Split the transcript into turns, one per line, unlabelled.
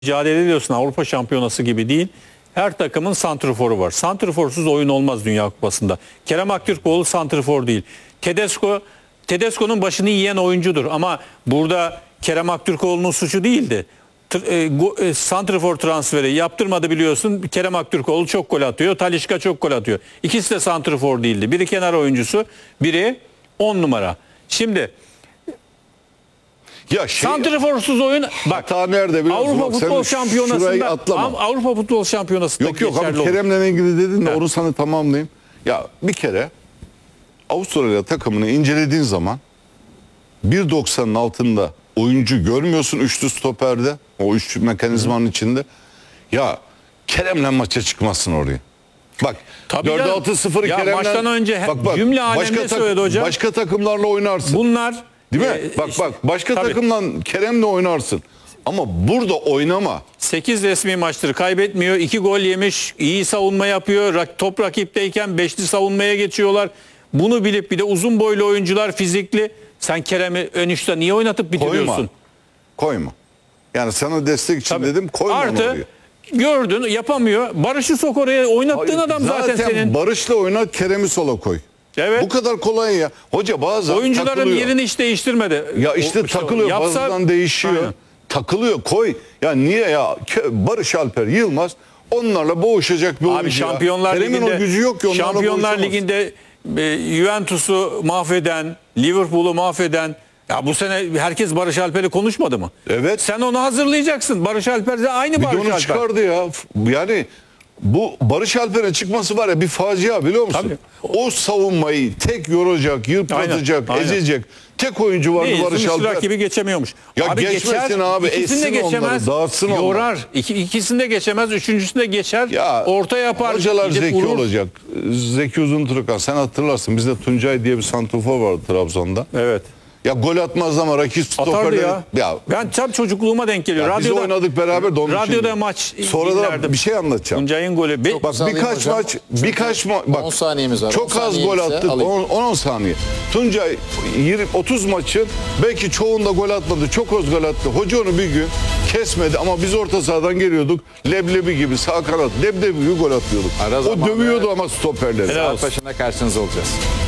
mücadele ediyorsun, Avrupa Şampiyonası gibi değil. Her takımın santrforu var. Santrforsuz oyun olmaz Dünya Kupası'nda. Kerem Aktürkoğlu santrfor değil. Tedesco'nun başını yiyen oyuncudur ama burada Kerem Aktürkoğlu'nun suçu değildi. Santrfor transferi yaptırmadı biliyorsun. Kerem Aktürkoğlu çok gol atıyor. Talisca çok gol atıyor. İkisi de santrfor değildi. Biri kenar oyuncusu, biri 10 numara. Şimdi
ya
santrforsuz oyun bak
nerede biliyor musun?
Avrupa Futbol Şampiyonası'nda Avrupa Futbol Şampiyonası'nda
yok abi Kerem'le ilgili dedin de onu sana tamamlayayım. Ya bir kere Avustralya takımını incelediğin zaman 1.90'ın altında oyuncu görmüyorsun üçlü stoperde. O üç mekanizmanın içinde. Ya Kerem'le maça çıkmazsın oraya. Bak 4-6-0 Kerem'le.
Baştan önce cümle alemde söyledi hocam.
Başka takımlarla oynarsın.
Bunlar
değil mi? Bak başka takımla Kerem'le oynarsın. Ama burada oynama.
8 resmi maçtır kaybetmiyor. 2 gol yemiş. İyi savunma yapıyor. Top rakipteyken beşli savunmaya geçiyorlar. Bunu bilip bir de uzun boylu oyuncular fizikli. Sen Kerem'i ön üçte niye oynatıp bitiriyorsun?
Koyma. Yani sana destek için dedim koyma
artı,
oraya.
Gördün yapamıyor. Barış'ı sok oraya oynattığın adam zaten senin.
Barış'la oynat Kerem'i sola koy.
Evet.
Bu kadar kolay ya. Hoca bazen
oyuncuların
takılıyor.
yerini hiç değiştirmedi.
Ya işte takılıyor. Bazen değişiyor. Aynen. Takılıyor. Koy. Ya niye ya? Barış Alper Yılmaz onlarla boğuşacak bir oyuncu.
Abi Şampiyonlar
Ligi'nde o gücü yok ki
Şampiyonlar Ligi'nde Juventus'u mahveden, Liverpool'u mahveden, ya bu sene herkes Barış Alper'i konuşmadı mı?
Evet.
Sen onu hazırlayacaksın. Barış Alper de aynı Barış Alper.
Çıkardı ya. Yani bu Barış Alper'e çıkması var ya bir facia biliyor musun?
Tabii.
O savunmayı tek yoracak, yırtlatacak, ezecek. Tek oyuncu vardı Barış Alper.
Rakibi geçemiyormuş.
Ya abi geçmesin abi.
İkisini de geçemez. Yorar. İkisini de geçemez. Üçüncüsünü de geçer. Ya, orta yapar.
Hocalar zeki olacak. Zeki Uzunturkan. Sen hatırlarsın. Bizde Tuncay diye bir santrafor vardı Trabzon'da.
Evet.
Ya gol atmaz ama rakip stoperleri...
Ya. Ben tam çocukluğuma denk geliyor.
Biz oynadık beraber de onun
radyoda
için.
maç.
Sonra da bir şey anlatacağım.
Tuncay'ın golü.
Bak birkaç maç... Bak
10 saniyemiz var.
Çok az gol attık. 10 saniye. Tuncay 30 maçın belki çoğunda gol atmadı. Çok az gol attı. Hoca onu bir gün kesmedi ama biz orta sahadan geliyorduk. Leblebi gibi sağ kanat leblebi gibi gol atıyorduk. O dövüyordu ama stoperleri.
Saat başında karşınızda olacağız.